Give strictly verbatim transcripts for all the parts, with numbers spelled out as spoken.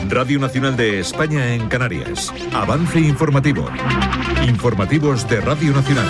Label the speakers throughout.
Speaker 1: Radio Nacional de España en Canarias. Avance informativo. Informativos de Radio Nacional.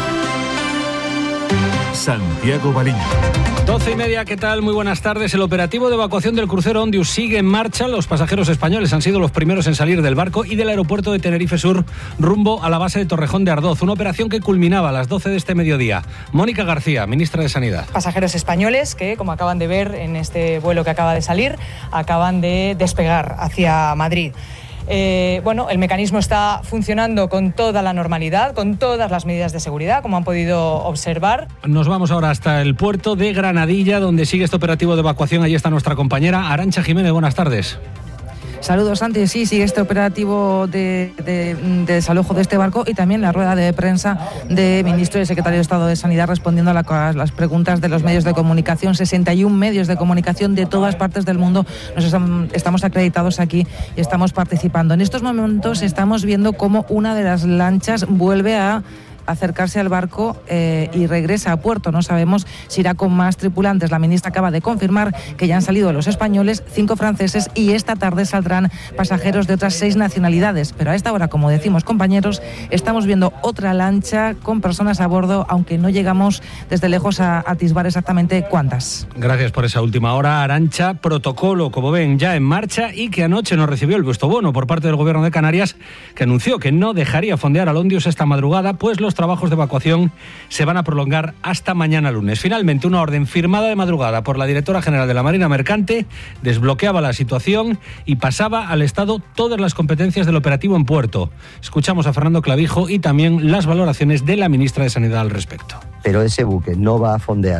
Speaker 1: Santiago Baliño.
Speaker 2: doce y media, ¿qué tal? Muy buenas tardes. El operativo de evacuación del crucero Ondius sigue en marcha. Los pasajeros españoles han sido los primeros en salir del barco y del aeropuerto de Tenerife Sur rumbo a la base de Torrejón de Ardoz. Una operación que culminaba a las doce de este mediodía. Mónica García, ministra de Sanidad.
Speaker 3: Pasajeros españoles que, como acaban de ver en este vuelo que acaba de salir, acaban de despegar hacia Madrid. Eh, bueno, el mecanismo está funcionando con toda la normalidad, con todas las medidas de seguridad, como han podido observar.
Speaker 2: Nos vamos ahora hasta el puerto de Granadilla, donde sigue este operativo de evacuación. Allí está nuestra compañera Arantxa Jiménez. Buenas tardes.
Speaker 4: Saludos, Santi. Sí, sigue este operativo de, de, de desalojo de este barco y también la rueda de prensa de ministro y secretario de Estado de Sanidad respondiendo a, la, a las preguntas de los medios de comunicación. sesenta y un medios de comunicación de todas partes del mundo nos estamos, estamos acreditados aquí y estamos participando. En estos momentos estamos viendo cómo una de las lanchas vuelve a acercarse al barco eh, y regresa a puerto. No sabemos si irá con más tripulantes. La ministra acaba de confirmar que ya han salido los españoles, cinco franceses y esta tarde saldrán pasajeros de otras seis nacionalidades. Pero a esta hora, como decimos, compañeros, estamos viendo otra lancha con personas a bordo, aunque no llegamos desde lejos a atisbar exactamente cuántas.
Speaker 2: Gracias por esa última hora, Arantxa. Protocolo, como ven, ya en marcha y que anoche nos recibió el visto bueno por parte del Gobierno de Canarias, que anunció que no dejaría fondear al Ondius esta madrugada, pues los trabajos de evacuación se van a prolongar hasta mañana lunes. Finalmente, una orden firmada de madrugada por la directora general de la Marina Mercante desbloqueaba la situación y pasaba al Estado todas las competencias del operativo en puerto. Escuchamos a Fernando Clavijo y también las valoraciones de la ministra de Sanidad al respecto.
Speaker 5: Pero ese buque no va a fondear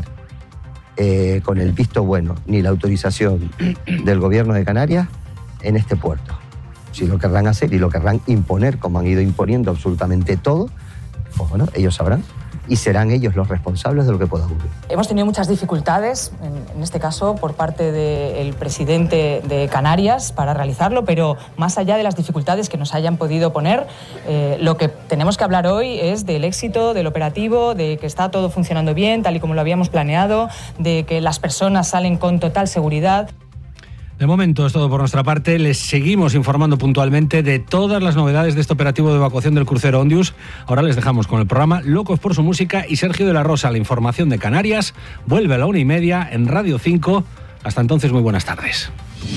Speaker 5: eh, con el visto bueno ni la autorización del Gobierno de Canarias en este puerto. Si lo querrán hacer y lo querrán imponer, como han ido imponiendo absolutamente todo, pues bueno, ellos sabrán y serán ellos los responsables de lo que pueda ocurrir.
Speaker 3: Hemos tenido muchas dificultades, en, en este caso por parte del presidente de Canarias para realizarlo, pero más allá de las dificultades que nos hayan podido poner, eh, lo que tenemos que hablar hoy es del éxito del operativo, de que está todo funcionando bien, tal y como lo habíamos planeado, de que las personas salen con total seguridad.
Speaker 2: De momento es todo por nuestra parte. Les seguimos informando puntualmente de todas las novedades de este operativo de evacuación del crucero Ondius. Ahora les dejamos con el programa Locos por su música y Sergio de la Rosa. La información de Canarias vuelve a la una y media en Radio cinco. Hasta entonces, muy buenas tardes.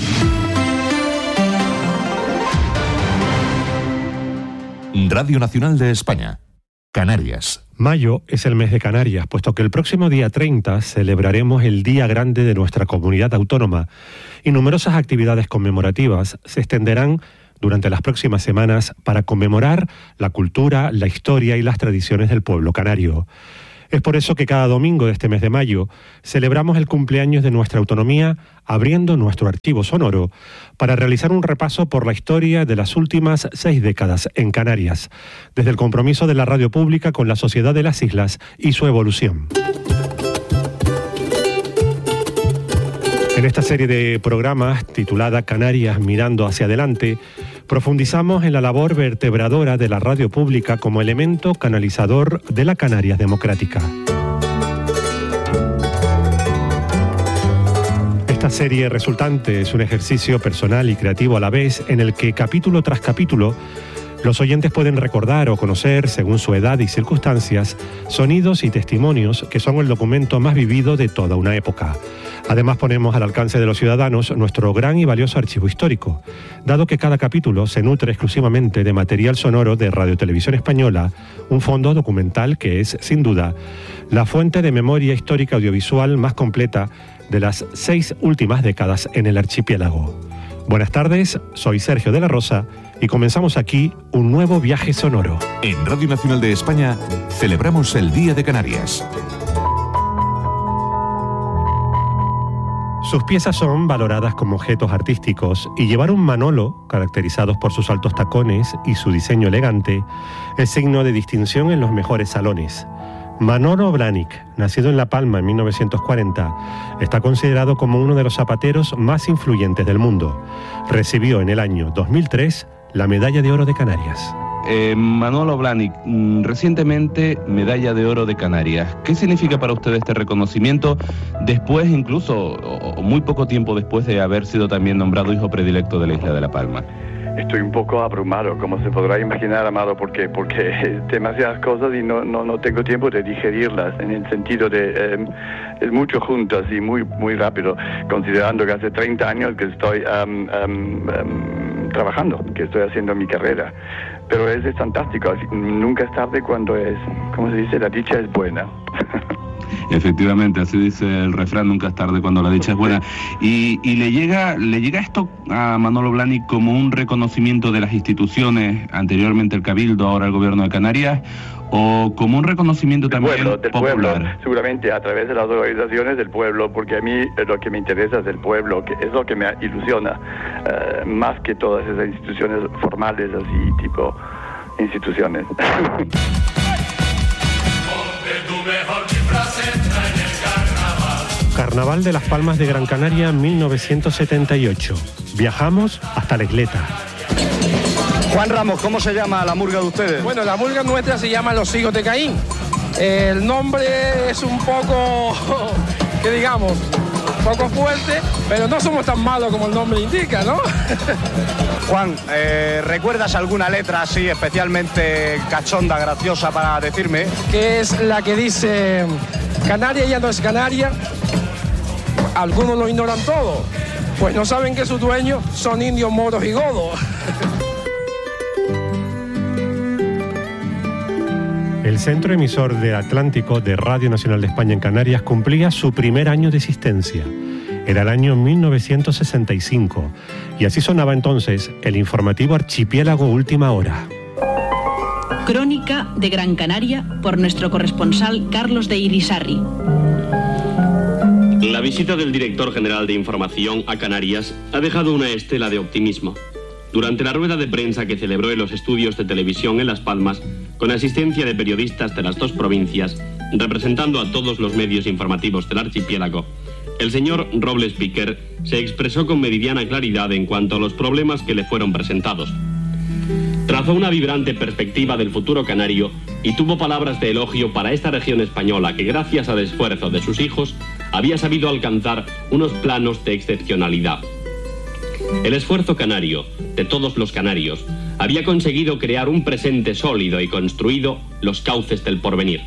Speaker 1: Radio Nacional de España. Canarias.
Speaker 6: Mayo es el mes de Canarias, puesto que el próximo día treinta celebraremos el Día Grande de nuestra comunidad autónoma y numerosas actividades conmemorativas se extenderán durante las próximas semanas para conmemorar la cultura, la historia y las tradiciones del pueblo canario. Es por eso que cada domingo de este mes de mayo celebramos el cumpleaños de nuestra autonomía abriendo nuestro archivo sonoro para realizar un repaso por la historia de las últimas seis décadas en Canarias, desde el compromiso de la radio pública con la sociedad de las islas y su evolución. En esta serie de programas, titulada Canarias mirando hacia adelante, profundizamos en la labor vertebradora de la radio pública como elemento canalizador de la Canarias democrática. Esta serie resultante es un ejercicio personal y creativo a la vez, en el que capítulo tras capítulo los oyentes pueden recordar o conocer, según su edad y circunstancias, sonidos y testimonios que son el documento más vivido de toda una época. Además, ponemos al alcance de los ciudadanos nuestro gran y valioso archivo histórico, dado que cada capítulo se nutre exclusivamente de material sonoro de Radio Televisión Española, un fondo documental que es, sin duda, la fuente de memoria histórica audiovisual más completa de las seis últimas décadas en el archipiélago. Buenas tardes, soy Sergio de la Rosa y comenzamos aquí un nuevo viaje sonoro.
Speaker 1: En Radio Nacional de España celebramos el Día de Canarias.
Speaker 6: Sus piezas son valoradas como objetos artísticos y llevar un manolo, caracterizados por sus altos tacones y su diseño elegante, es signo de distinción en los mejores salones. Manolo Blahnik, nacido en La Palma en mil novecientos cuarenta, está considerado como uno de los zapateros más influyentes del mundo. Recibió en el año dos mil tres la Medalla de Oro de Canarias.
Speaker 7: Eh, Manolo Blahnik, recientemente medalla de oro de Canarias. ¿Qué significa para usted este reconocimiento después, incluso, o, o muy poco tiempo después de haber sido también nombrado hijo predilecto de la isla de La Palma?
Speaker 8: Estoy un poco abrumado, como se podrá imaginar, Amado, porque porque demasiadas cosas y no no no tengo tiempo de digerirlas, en el sentido de eh, es mucho juntas y muy muy rápido, considerando que hace treinta años que estoy um, um, um, trabajando, que estoy haciendo mi carrera. Pero es, es fantástico, nunca es tarde cuando es, ¿cómo se dice? La dicha es buena.
Speaker 7: Efectivamente, así dice el refrán, nunca es tarde cuando la dicha es buena. Y, y le llega le llega esto a Manolo Blahnik como un reconocimiento de las instituciones, anteriormente el Cabildo, ahora el Gobierno de Canarias, o como un reconocimiento
Speaker 8: del
Speaker 7: también
Speaker 8: pueblo, del
Speaker 7: popular.
Speaker 8: Pueblo, seguramente a través de las organizaciones del pueblo, porque a mí lo que me interesa es el pueblo, que es lo que me ilusiona, uh, más que todas esas instituciones formales, así tipo instituciones.
Speaker 6: Carnaval de las Palmas de Gran Canaria, mil novecientos setenta y ocho. Viajamos hasta la isleta.
Speaker 9: Juan Ramos, ¿cómo se llama la murga de ustedes?
Speaker 10: Bueno, la murga nuestra se llama Los Hijos de Caín. El nombre es un poco, que digamos, un poco fuerte, pero no somos tan malos como el nombre indica, ¿no?
Speaker 9: Juan, eh, ¿recuerdas alguna letra así especialmente cachonda, graciosa para decirme?
Speaker 10: Que es la que dice: Canaria ya no es Canaria. Algunos lo ignoran todo, pues no saben que sus dueños son indios, moros y godos.
Speaker 6: El centro emisor de Atlántico de Radio Nacional de España en Canarias cumplía su primer año de existencia. Era el año mil novecientos sesenta y cinco y así sonaba entonces el informativo Archipiélago Última Hora.
Speaker 11: Crónica de Gran Canaria por nuestro corresponsal Carlos de Irisarri.
Speaker 12: La visita del director general de Información a Canarias ha dejado una estela de optimismo. Durante la rueda de prensa que celebró en los estudios de televisión en Las Palmas, con asistencia de periodistas de las dos provincias, representando a todos los medios informativos del archipiélago, el señor Robles Piquer se expresó con meridiana claridad en cuanto a los problemas que le fueron presentados. Trazó una vibrante perspectiva del futuro canario y tuvo palabras de elogio para esta región española que, gracias al esfuerzo de sus hijos, había sabido alcanzar unos planos de excepcionalidad. El esfuerzo canario, de todos los canarios, había conseguido crear un presente sólido y construido los cauces del porvenir.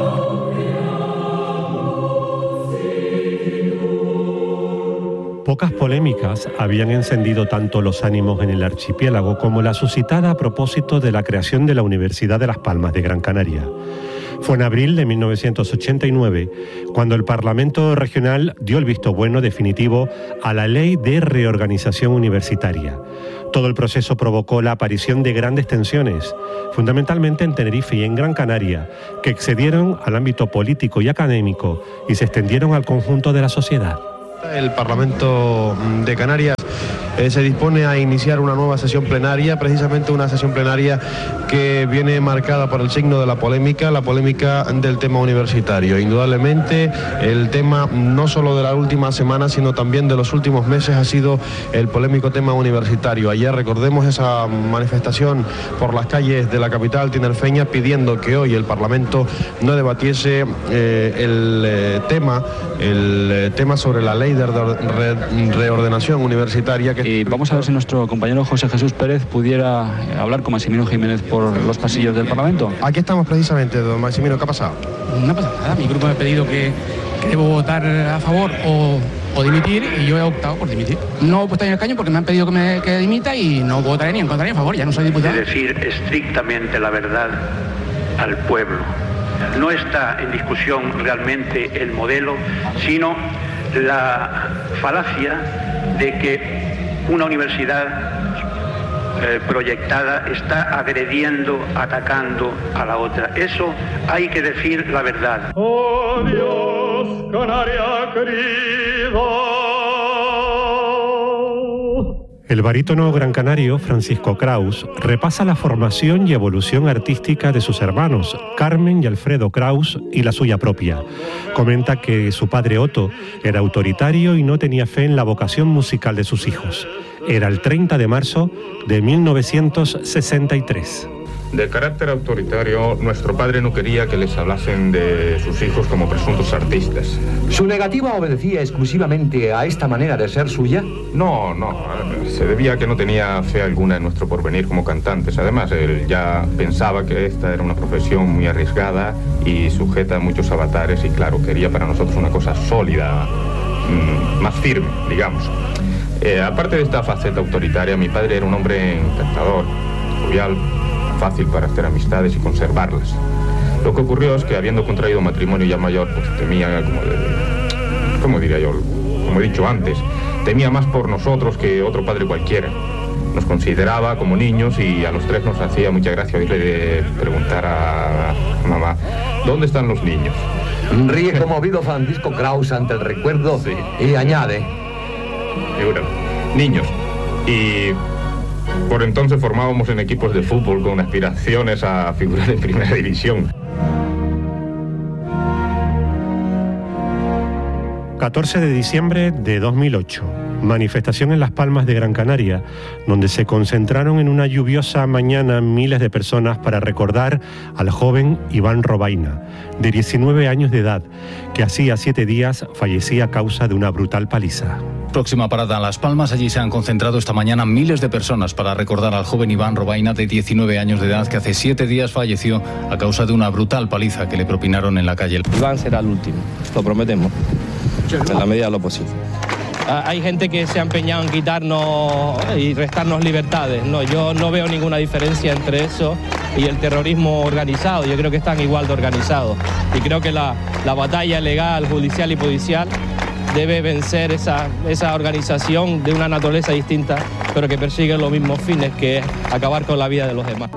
Speaker 6: Pocas polémicas habían encendido tanto los ánimos en el archipiélago como la suscitada a propósito de la creación de la Universidad de Las Palmas de Gran Canaria. Fue en abril de mil novecientos ochenta y nueve cuando el Parlamento Regional dio el visto bueno definitivo a la Ley de Reorganización Universitaria. Todo el proceso provocó la aparición de grandes tensiones, fundamentalmente en Tenerife y en Gran Canaria, que excedieron al ámbito político y académico y se extendieron al conjunto de la sociedad.
Speaker 13: El Parlamento de Canarias eh, se dispone a iniciar una nueva sesión plenaria, precisamente una sesión plenaria que viene marcada por el signo de la polémica, la polémica del tema universitario. Indudablemente el tema no solo de la última semana, sino también de los últimos meses ha sido el polémico tema universitario. Ayer recordemos esa manifestación por las calles de la capital tinerfeña pidiendo que hoy el Parlamento no debatiese eh, el eh, tema, el eh, tema sobre la ley de re reordenación universitaria. Que...
Speaker 14: Y vamos a ver si nuestro compañero José Jesús Pérez pudiera hablar con Maximino Jiménez por los pasillos del Parlamento.
Speaker 13: Aquí estamos precisamente, don Maximino, ¿qué ha pasado?
Speaker 15: No ha pasado nada, mi grupo me ha pedido que, que debo votar a favor o, o dimitir y yo he optado por dimitir. No he puesto en el caño porque me han pedido que me que dimita y no votaré ni en contra ni a favor, ya no soy diputado.
Speaker 16: De decir estrictamente la verdad al pueblo. No está en discusión realmente el modelo, sino la falacia de que una universidad eh, proyectada está agrediendo, atacando a la otra. Eso hay que decir la verdad.
Speaker 17: Oh Dios, Canaria querida.
Speaker 6: El barítono gran canario Francisco Kraus repasa la formación y evolución artística de sus hermanos, Carmen y Alfredo Kraus, y la suya propia. Comenta que su padre Otto era autoritario y no tenía fe en la vocación musical de sus hijos. Era el treinta de marzo de mil novecientos sesenta y tres.
Speaker 18: De carácter autoritario, nuestro padre no quería que les hablasen de sus hijos como presuntos artistas.
Speaker 19: ¿Su negativa obedecía exclusivamente a esta manera de ser suya?
Speaker 18: No, no, se debía a que no tenía fe alguna en nuestro porvenir como cantantes. Además, él ya pensaba que esta era una profesión muy arriesgada y sujeta a muchos avatares y, claro, quería para nosotros una cosa sólida, mmm, más firme, digamos. Eh, aparte de esta faceta autoritaria, mi padre era un hombre encantador, jovial, fácil para hacer amistades y conservarlas. Lo que ocurrió es que, habiendo contraído matrimonio ya mayor, pues temía, como, de, ¿cómo diría yo? Como he dicho antes, temía más por nosotros que otro padre cualquiera. Nos consideraba como niños y a los tres nos hacía mucha gracia oírle de preguntar a mamá, ¿dónde están los niños?
Speaker 19: Ríe conmovido Francisco Kraus ante el recuerdo, sí, y añade,
Speaker 18: figura, niños. Y por entonces formábamos en equipos de fútbol con aspiraciones a figurar en primera división.
Speaker 6: catorce de diciembre de dos mil ocho. Manifestación en Las Palmas de Gran Canaria, donde se concentraron en una lluviosa mañana miles de personas para recordar al joven Iván Robaina, de diecinueve años de edad, que hacía siete días fallecía a causa de una brutal paliza.
Speaker 20: Próxima parada en Las Palmas, allí se han concentrado esta mañana miles de personas para recordar al joven Iván Robaina, de diecinueve años de edad, que hace siete días falleció a causa de una brutal paliza que le propinaron en la calle.
Speaker 21: Iván será el último, lo prometemos, en la medida de lo posible. Hay gente que se ha empeñado en quitarnos y restarnos libertades. No, yo no veo ninguna diferencia entre eso y el terrorismo organizado. Yo creo que están igual de organizados. Y creo que la, la batalla legal, judicial y policial debe vencer esa, esa organización de una naturaleza distinta, pero que persigue los mismos fines, que es acabar con la vida de los demás.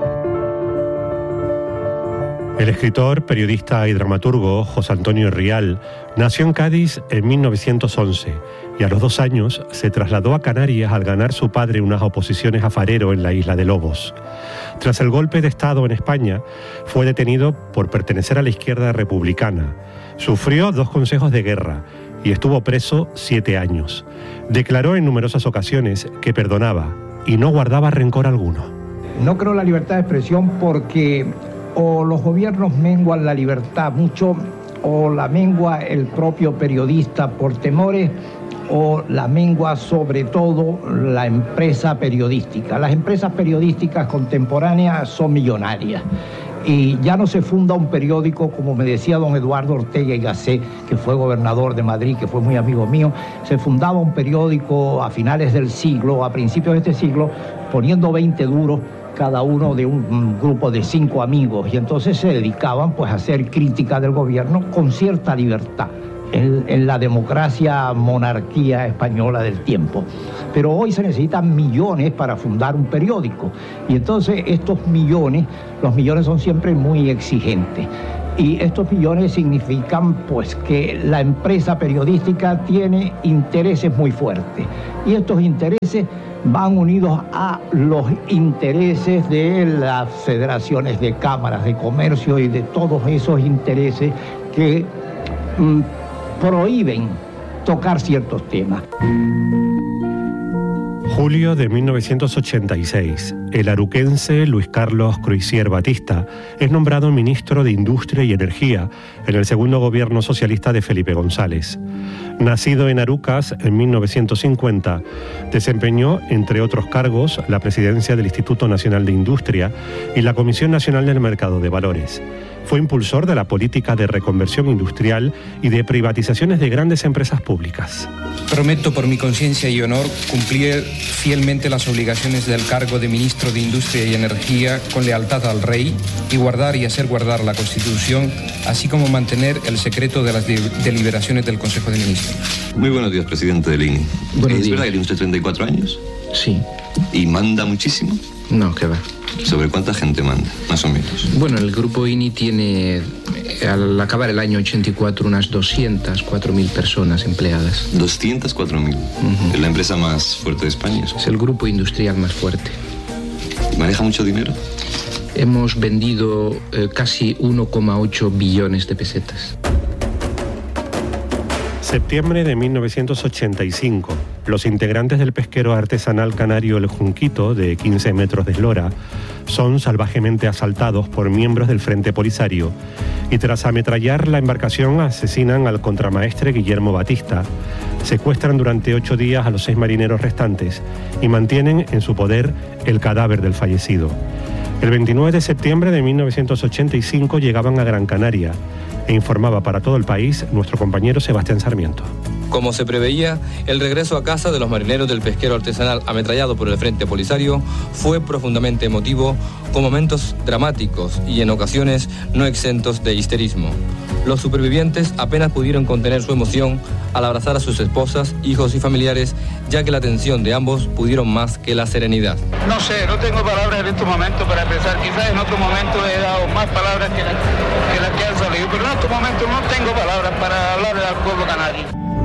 Speaker 6: El escritor, periodista y dramaturgo José Antonio Rial nació en Cádiz en mil novecientos once y a los dos años se trasladó a Canarias al ganar su padre unas oposiciones a Farero en la isla de Lobos. Tras el golpe de Estado en España, fue detenido por pertenecer a la izquierda republicana. Sufrió dos consejos de guerra y estuvo preso siete años. Declaró en numerosas ocasiones que perdonaba y no guardaba rencor alguno.
Speaker 22: No creo en la libertad de expresión porque o los gobiernos menguan la libertad mucho, o la mengua el propio periodista por temores, o la mengua sobre todo la empresa periodística. Las empresas periodísticas contemporáneas son millonarias. Y ya no se funda un periódico, como me decía don Eduardo Ortega y Gasset, que fue gobernador de Madrid, que fue muy amigo mío, se fundaba un periódico a finales del siglo, a principios de este siglo, poniendo veinte duros cada uno de un, un grupo de cinco amigos, y entonces se dedicaban pues a hacer crítica del gobierno con cierta libertad en, en la democracia monarquía española del tiempo. Pero hoy se necesitan millones para fundar un periódico, y entonces estos millones, los millones son siempre muy exigentes. Y estos millones significan pues que la empresa periodística tiene intereses muy fuertes. Y estos intereses van unidos a los intereses de las federaciones de cámaras de comercio y de todos esos intereses que mm, prohíben tocar ciertos temas.
Speaker 6: Julio de mil novecientos ochenta y seis. El aruquense Luis Carlos Cruisier Batista es nombrado ministro de Industria y Energía en el segundo gobierno socialista de Felipe González. Nacido en Arucas en mil novecientos cincuenta, desempeñó, entre otros cargos, la presidencia del Instituto Nacional de Industria y la Comisión Nacional del Mercado de Valores. Fue impulsor de la política de reconversión industrial y de privatizaciones de grandes empresas públicas.
Speaker 23: Prometo por mi conciencia y honor cumplir fielmente las obligaciones del cargo de ministro de Industria y Energía con lealtad al Rey y guardar y hacer guardar la Constitución, así como mantener el secreto de las de deliberaciones del Consejo de Ministros.
Speaker 24: Muy buenos días, presidente del I N I.
Speaker 23: Buenos
Speaker 24: ¿Es
Speaker 23: días.
Speaker 24: verdad que tiene usted treinta y cuatro años?
Speaker 23: Sí.
Speaker 24: ¿Y manda muchísimo?
Speaker 23: No, ¿qué va?
Speaker 24: ¿Sobre cuánta gente manda, más o menos?
Speaker 23: Bueno, el grupo I N I tiene, al acabar el año ochenta y cuatro, unas doscientas cuatro mil personas empleadas.
Speaker 24: doscientas cuatro mil. Uh-huh. ¿Es la empresa más fuerte de España?
Speaker 23: Es el grupo industrial más fuerte.
Speaker 24: ¿Maneja mucho dinero?
Speaker 23: Hemos vendido eh, casi uno coma ocho billones de pesetas.
Speaker 6: Septiembre de mil novecientos ochenta y cinco. Los integrantes del pesquero artesanal canario El Junquito, de quince metros de eslora, son salvajemente asaltados por miembros del Frente Polisario y tras ametrallar la embarcación asesinan al contramaestre Guillermo Batista, secuestran durante ocho días a los seis marineros restantes y mantienen en su poder el cadáver del fallecido. El veintinueve de septiembre de mil novecientos ochenta y cinco llegaban a Gran Canaria e informaba para todo el país nuestro compañero Sebastián Sarmiento.
Speaker 2: Como se preveía, el regreso a casa de los marineros del pesquero artesanal ametrallado por el Frente Polisario fue profundamente emotivo, con momentos dramáticos y en ocasiones no exentos de histerismo. Los supervivientes apenas pudieron contener su emoción al abrazar a sus esposas, hijos y familiares, ya que la tensión de ambos pudieron más que la serenidad.
Speaker 3: No sé, no tengo palabras en este momento para expresar. Quizás en otro momento he dado más palabras que las que, la que han salido, pero en este momento no tengo palabras para hablarle al pueblo canario.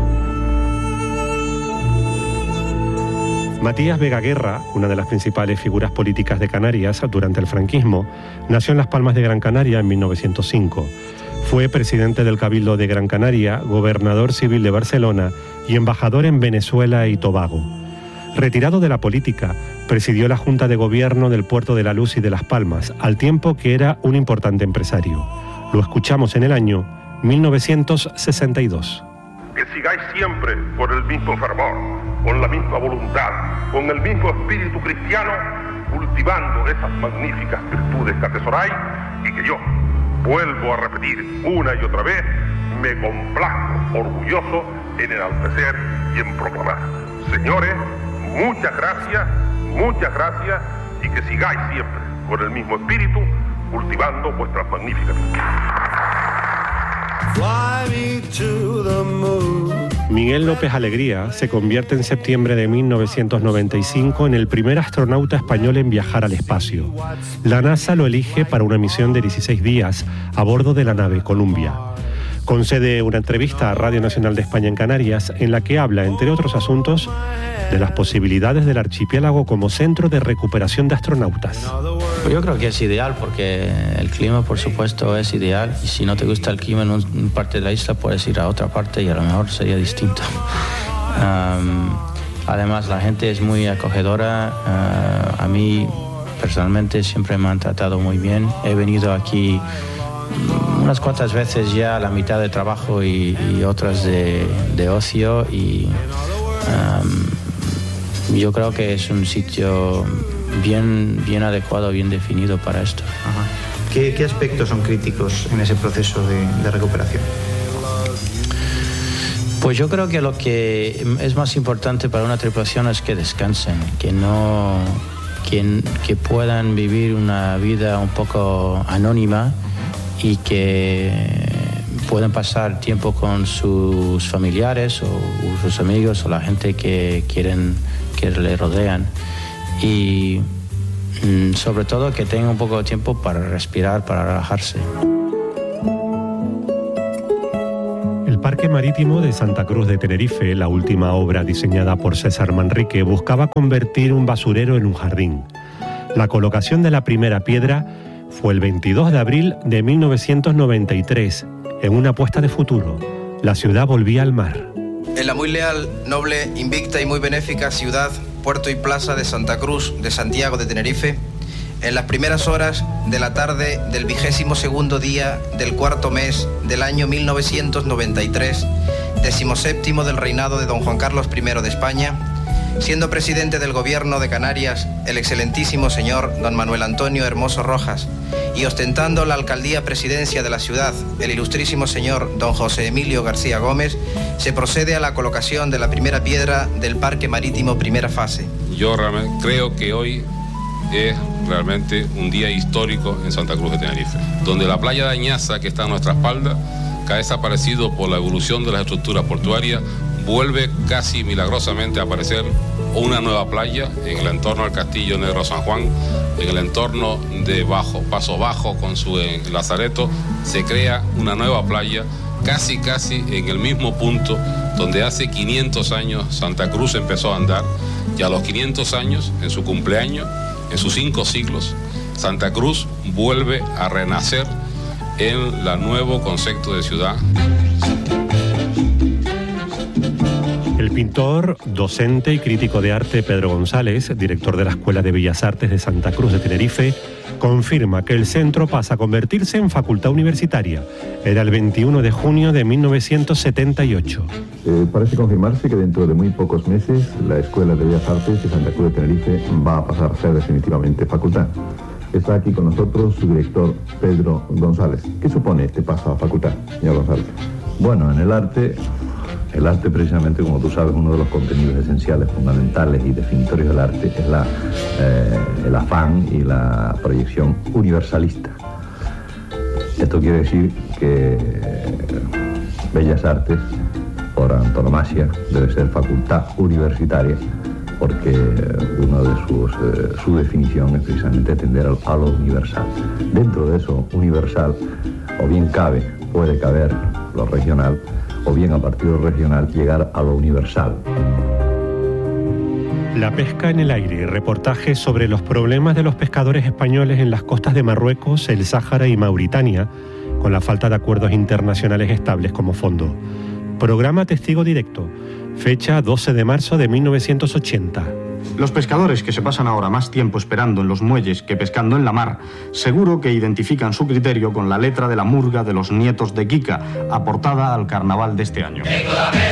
Speaker 6: Matías Vega Guerra, una de las principales figuras políticas de Canarias durante el franquismo, nació en Las Palmas de Gran Canaria en mil novecientos cinco. Fue presidente del Cabildo de Gran Canaria, gobernador civil de Barcelona y embajador en Venezuela y Tobago. Retirado de la política, presidió la Junta de Gobierno del Puerto de la Luz y de Las Palmas, al tiempo que era un importante empresario. Lo escuchamos en el año mil novecientos sesenta y dos.
Speaker 4: Que sigáis siempre con el mismo fervor, con la misma voluntad, con el mismo espíritu cristiano, cultivando esas magníficas virtudes que atesoráis y que yo, vuelvo a repetir una y otra vez, me complazco orgulloso en enaltecer y en proclamar. Señores, muchas gracias, muchas gracias y que sigáis siempre con el mismo espíritu, cultivando vuestras magníficas virtudes.
Speaker 6: Miguel López Alegría se convierte en septiembre de mil novecientos noventa y cinco en el primer astronauta español en viajar al espacio. La NASA lo elige para una misión de dieciséis días a bordo de la nave Columbia. Concede una entrevista a Radio Nacional de España en Canarias en la que habla, entre otros asuntos, de las posibilidades del archipiélago como centro de recuperación de astronautas.
Speaker 5: Yo creo que es ideal porque el clima, por supuesto, es ideal y si no te gusta el clima en una parte de la isla puedes ir a otra parte y a lo mejor sería distinto. Um, además, la gente es muy acogedora. Uh, a mí, personalmente, siempre me han tratado muy bien. He venido aquí unas cuantas veces ya a la mitad de trabajo y, y otras de, de ocio y um, yo creo que es un sitio bien, bien adecuado, bien definido para esto.
Speaker 25: Ajá. ¿Qué, ¿Qué aspectos son críticos en ese proceso de, de recuperación?
Speaker 5: Pues yo creo que lo que es más importante para una tripulación es que descansen, que no que, que puedan vivir una vida un poco anónima y que puedan pasar tiempo con sus familiares o sus amigos o la gente que quieren que le rodean y sobre todo que tengan un poco de tiempo para respirar, para relajarse.
Speaker 6: El Parque Marítimo de Santa Cruz de Tenerife, la última obra diseñada por César Manrique, buscaba convertir un basurero en un jardín. La colocación de la primera piedra fue el veintidós de abril de mil novecientos noventa y tres, en una apuesta de futuro. La ciudad volvía al mar.
Speaker 26: En la muy leal, noble, invicta y muy benéfica ciudad, puerto y plaza de Santa Cruz de Santiago de Tenerife, en las primeras horas de la tarde del vigésimo segundo día del cuarto mes del año mil novecientos noventa y tres, decimoséptimo del reinado de don Juan Carlos primero de España, siendo presidente del gobierno de Canarias el excelentísimo señor don Manuel Antonio Hermoso Rojas y ostentando la alcaldía presidencia de la ciudad el ilustrísimo señor don José Emilio García Gómez, se procede a la colocación de la primera piedra del Parque Marítimo primera fase.
Speaker 27: Yo realmente creo que hoy es realmente un día histórico en Santa Cruz de Tenerife, donde la playa de Añaza, que está a nuestra espalda, que ha desaparecido por la evolución de las estructuras portuarias, vuelve casi milagrosamente a aparecer una nueva playa en el entorno del Castillo Negro San Juan, en el entorno de Bajo, Paso Bajo con su lazareto, se crea una nueva playa casi casi en el mismo punto donde hace quinientos años Santa Cruz empezó a andar, y a los quinientos años, en su cumpleaños, en sus cinco siglos, Santa Cruz vuelve a renacer en el nuevo concepto de ciudad.
Speaker 6: El El pintor, docente y crítico de arte Pedro González, director de la Escuela de Bellas Artes de Santa Cruz de Tenerife, confirma que el centro pasa a convertirse en facultad universitaria. Era el veintiuno de junio de mil novecientos setenta y ocho.
Speaker 1: Eh, parece confirmarse que dentro de muy pocos meses la Escuela de Bellas Artes de Santa Cruz de Tenerife va a pasar a ser definitivamente facultad. Está aquí con nosotros su director, Pedro González. ¿Qué supone este paso a facultad, señor González?
Speaker 7: Bueno, en el arte, el arte precisamente, como tú sabes, uno de los contenidos esenciales, fundamentales y definitorios del arte es la, eh, el afán y la proyección universalista. Esto quiere decir que Bellas Artes, por antonomasia, debe ser facultad universitaria, porque una de sus, eh, su definición es precisamente tender a, a lo universal. Dentro de eso universal, o bien cabe, puede caber lo regional, o bien a partir de lo regional llegar a lo universal.
Speaker 6: La pesca en el aire, reportajes sobre los problemas de los pescadores españoles en las costas de Marruecos, el Sáhara y Mauritania, con la falta de acuerdos internacionales estables como fondo. Programa Testigo Directo, fecha doce de marzo de mil novecientos ochenta.
Speaker 8: Los pescadores que se pasan ahora más tiempo esperando en los muelles que pescando en la mar, seguro que identifican su criterio con la letra de la murga de los nietos de Kika, aportada al carnaval de este año.